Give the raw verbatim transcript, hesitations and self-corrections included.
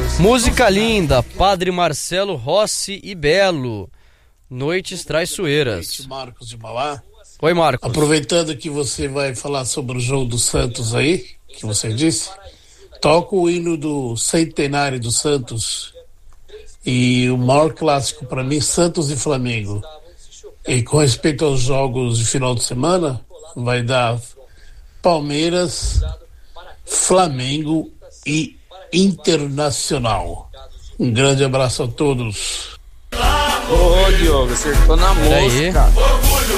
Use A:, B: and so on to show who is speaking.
A: Música linda, Padre Marcelo Rossi e Belo, Noites Traiçoeiras.
B: Marcos de Mauá.
A: Oi, Marcos.
B: Aproveitando que você vai falar sobre o jogo do Santos aí, que você disse, toca o hino do centenário do Santos e o maior clássico para mim, Santos e Flamengo. E com respeito aos jogos de final de semana, vai dar Palmeiras, Flamengo e Internacional. Um grande abraço a todos.
C: Ô, Diogo, acertou na mosca.